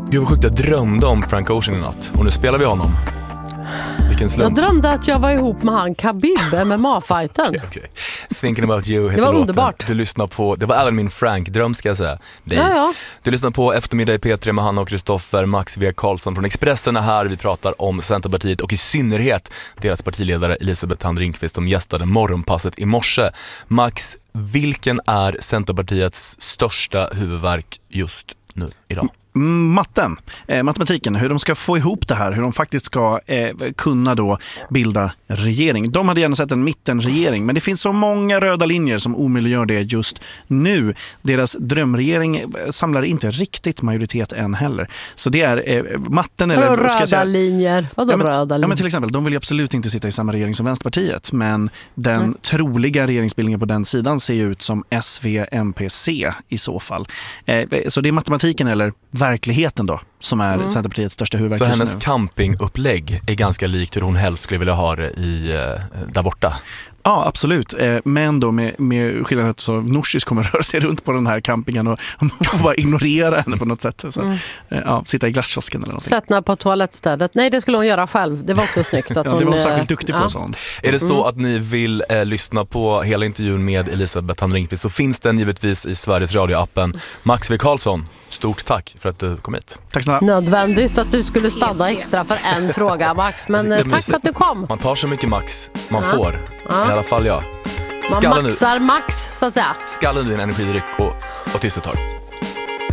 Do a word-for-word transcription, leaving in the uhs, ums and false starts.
Jag var sjukt, jag drömde om Frank Ocean i natt. Och nu spelar vi honom. Vilken slump. Jag drömde att jag var ihop med han Khabib, M M A-fighten. Okay, okay. Thinking about you. Det var låten. underbart. Du lyssnar på, det var även min Frank-dröm ska jag säga. Ja, ja. Du lyssnar på Eftermiddag i P tre med Hanna och Kristoffer. Max V. Karlsson från Expressen är här. Vi pratar om Centerpartiet och i synnerhet deras partiledare Elisabeth Thand Ringqvist som gästade morgonpasset i morse. Max, vilken är Centerpartiets största huvudvärk just nu idag? Matten, eh, matematiken, hur de ska få ihop det här, hur de faktiskt ska eh, kunna då bilda regering. De hade gärna sett en mittenregering, men det finns så många röda linjer som omöjliggör det just nu. Deras drömregering samlar inte riktigt majoritet än heller. Så det är eh, matten eller... Röda ska jag säga, linjer? Vadå ja, men, röda linjer? Ja, men till exempel, de vill absolut inte sitta i samma regering som Vänsterpartiet, men den mm. troliga regeringsbildningen på den sidan ser ut som S V M P C i så fall. Eh, så det är matematiken eller verkligheten då som är mm. Centerpartiets största huvudvärk. Så hennes nu. campingupplägg är ganska likt hur hon helst skulle vilja ha det i, där borta. Ja, absolut. Men då med, med skillnaden att så Norsis kommer röra sig runt på den här campingen och man får bara ignorera henne på något sätt. Så, mm. ja, sitta i glasskiosken eller någonting. Sättna på toalettstället. Nej, det skulle hon göra själv. Det var också snyggt. Att ja, hon, det var hon särskilt duktig ja. på sånt. Är det så att ni vill eh, lyssna på hela intervjun med Elisabeth Thand Ringqvist så finns den givetvis i Sveriges Radio-appen. Max V. Karlsson, stort tack för att du kom hit. Tack snälla. Nödvändigt att du skulle stanna extra för en fråga, Max. Men tack mysigt. För att du kom. Man tar så mycket Max man ja. får. Ja. I alla fall jag. Man Skallen maxar nu. Max, så att säga. Skallen din energidryck och, och tyst ett tag.